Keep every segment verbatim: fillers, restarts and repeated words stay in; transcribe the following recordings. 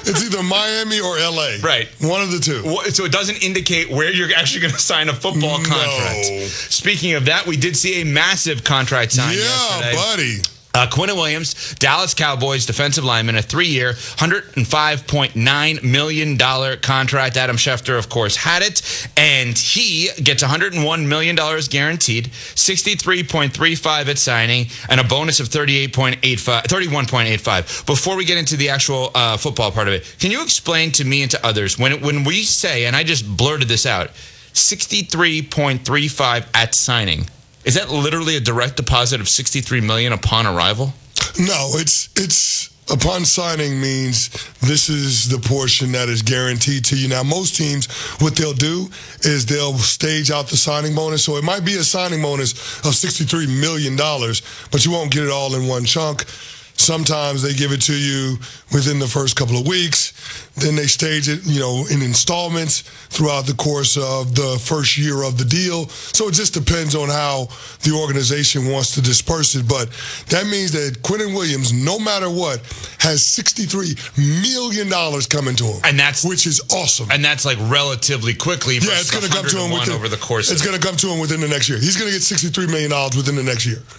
It's either Miami or L A. Right. One of the two. So it doesn't indicate where you're actually going to sign a football No. contract. Speaking of that, we did see a massive contract sign yeah, yesterday. buddy. Uh, Quinnen Williams, Dallas Cowboys defensive lineman, a three-year, one hundred five point nine million dollars contract. Adam Schefter, of course, had it, and he gets one hundred one million dollars guaranteed, sixty-three point three five at signing, and a bonus of thirty-eight point eight five, thirty-one point eight five. Before we get into the actual uh, football part of it, can you explain to me and to others, when when we say, and I just blurted this out, sixty-three point three five at signing, is that literally a direct deposit of sixty-three million dollars upon arrival? No, it's it's upon signing means this is the portion that is guaranteed to you. Now, most teams, what they'll do is they'll stage out the signing bonus. So it might be a signing bonus of sixty-three million dollars, but you won't get it all in one chunk. Sometimes they give it to you within the first couple of weeks. Then they stage it, you know, in installments throughout the course of the first year of the deal. So it just depends on how the organization wants to disperse it. But that means that Quinnen Williams, no matter what, has sixty-three million dollars coming to him. And that's which is awesome. And that's like relatively quickly. Yeah, it's going to come to him within, over the course. It's going to come to him within the next year. He's going to get sixty-three million dollars within the next year.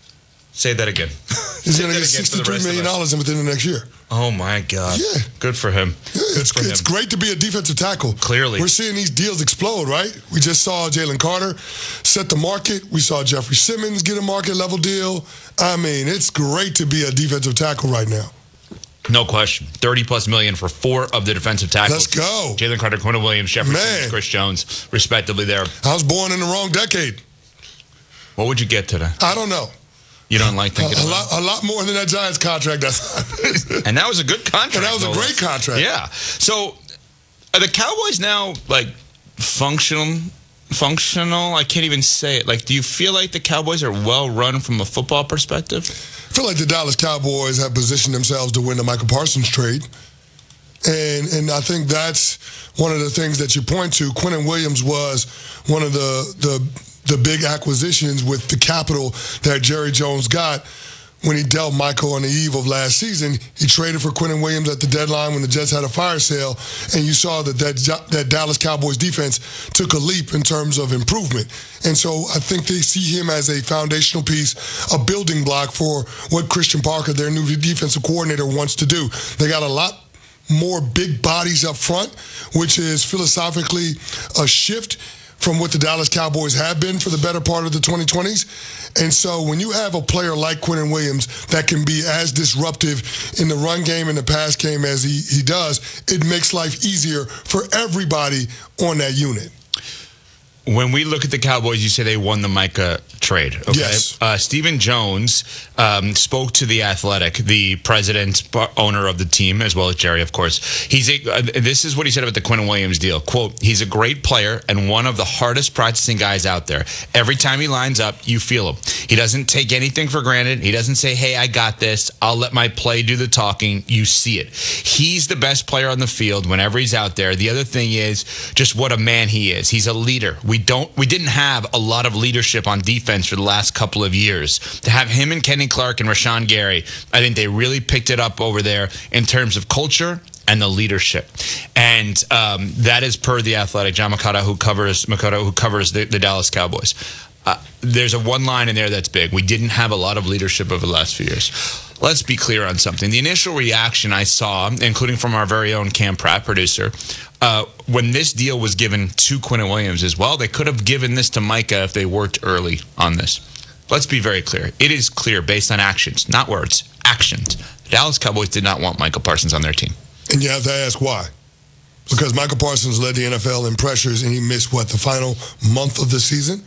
Say that again. He's going to get sixty-three million dollars within the next year. Oh, my God. Yeah. Good for him. Yeah, it's, for it's him. great to be a defensive tackle. Clearly. We're seeing these deals explode, right? We just saw Jalen Carter set the market. We saw Jeffrey Simmons get a market-level deal. I mean, it's great to be a defensive tackle right now. No question. thirty-plus million for four of the defensive tackles. Let's go. Jalen Carter, Quinnen Williams, Jeffrey Man. Simmons, Chris Jones, respectively there. I was born in the wrong decade. What would you get today? I don't know. You don't like thinking a, a about lot, a lot more than that Giants contract. That's And that was a good contract. And that was a great contract. Yeah. So are the Cowboys now like functional? Functional? I can't even say it. Like, do you feel like the Cowboys are well run from a football perspective? I feel like the Dallas Cowboys have positioned themselves to win the Michael Parsons trade. And and I think that's one of the things that you point to. Quinnen Williams was one of the the the big acquisitions with the capital that Jerry Jones got when he dealt Michael on the eve of last season. He traded for Quinnen Williams at the deadline when the Jets had a fire sale, and you saw that that, that Dallas Cowboys defense took a leap in terms of improvement. And so I think they see him as a foundational piece, a building block for what Christian Parker, their new defensive coordinator, wants to do. They got a lot more big bodies up front, which is philosophically a shift from what the Dallas Cowboys have been for the better part of the twenty twenties. And so when you have a player like Quinnen Williams that can be as disruptive in the run game and the pass game as he, he does, it makes life easier for everybody on that unit. When we look at the Cowboys, you say they won the Micah trade. Okay? Yes. Uh, Stephen Jones um, spoke to The Athletic, the president, owner of the team, as well as Jerry, of course. He's a, uh, this is what he said about the Quinnen Williams deal. Quote, he's a great player and one of the hardest practicing guys out there. Every time he lines up, you feel him. He doesn't take anything for granted. He doesn't say, hey, I got this. I'll let my play do the talking. You see it. He's the best player on the field whenever he's out there. The other thing is just what a man he is. He's a leader. We don't we didn't have a lot of leadership on defense for the last couple of years. To have him and Kenny Clark and Rashawn Gary, I think they really picked it up over there in terms of culture and the leadership. And um, that is per The Athletic, John Makata, who covers Makata, who covers the, the Dallas Cowboys. Uh, there's a one line in there that's big. We didn't have a lot of leadership over the last few years. Let's be clear on something. The initial reaction I saw, including from our very own Cam Pratt, producer, uh, when this deal was given to Quinnen Williams as well, they could have given this to Micah if they worked early on this. Let's be very clear. It is clear based on actions, not words, actions. The Dallas Cowboys did not want Michael Parsons on their team. And you have to ask why. Because Michael Parsons led the N F L in pressures and he missed, what, the final month of the season?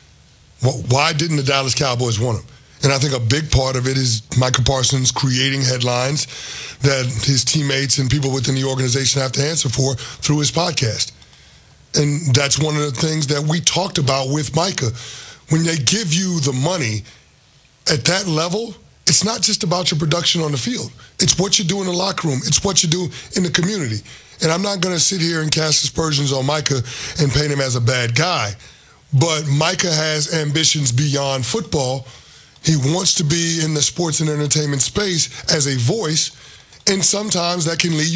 Why didn't the Dallas Cowboys want him? And I think a big part of it is Michael Parsons creating headlines that his teammates and people within the organization have to answer for through his podcast. And that's one of the things that we talked about with Micah. When they give you the money at that level, it's not just about your production on the field. It's what you do in the locker room. It's what you do in the community. And I'm not going to sit here and cast aspersions on Micah and paint him as a bad guy. But Micah has ambitions beyond football. He wants to be in the sports and entertainment space as a voice, and sometimes that can lead you